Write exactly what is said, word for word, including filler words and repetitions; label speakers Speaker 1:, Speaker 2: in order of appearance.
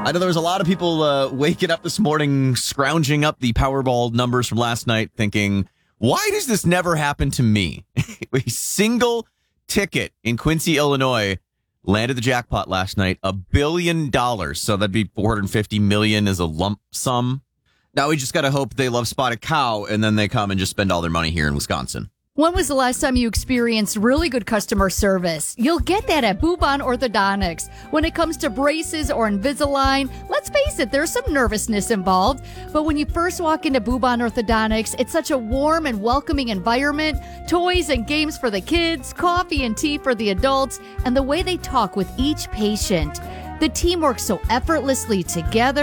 Speaker 1: I know there was a lot of people uh, waking up this morning, scrounging up the Powerball numbers from last night, thinking, why does this never happen to me? A single ticket in Quincy, Illinois, landed the jackpot last night, a billion dollars. So that'd be four hundred fifty million as a lump sum. Now we just got to hope they love Spotted Cow, and then they come and just spend all their money here in Wisconsin.
Speaker 2: When was the last time you experienced really good customer service? You'll get that at Bubon Orthodontics. When it comes to braces or Invisalign, let's face it, there's some nervousness involved. But when you first walk into Bubon Orthodontics, it's such a warm and welcoming environment. Toys and games for the kids, coffee and tea for the adults, and the way they talk with each patient. The team works so effortlessly together.